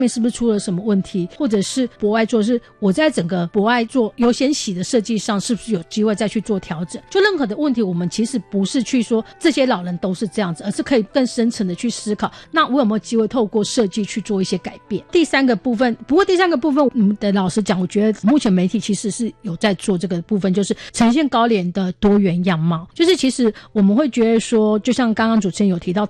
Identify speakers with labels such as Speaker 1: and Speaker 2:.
Speaker 1: 是不是出了什么问题，或者是博爱座是我在整个博爱座优先席的设计上是不是有机会再去做调整。就任何的问题我们其实不是去说这些老人都是这样子，而是可以更深层的去思考，那我有没有机会透过设计去做一些改变。第三个部分我们的老实讲，我觉得目前媒体其实是有在做这个部分，就是呈现高龄的多元样貌。就是其实我们会觉得说，就像刚刚主持人有提到